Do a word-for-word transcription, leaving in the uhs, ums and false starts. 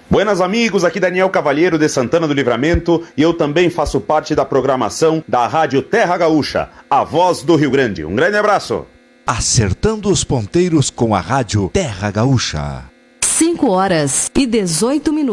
Buenas amigos, aqui Daniel Cavalheiro de Santana do Livramento e eu também faço parte da programação da Rádio Terra Gaúcha, a voz do Rio Grande. Um grande abraço. Acertando os ponteiros com a Rádio Terra Gaúcha. cinco horas e dezoito minutos.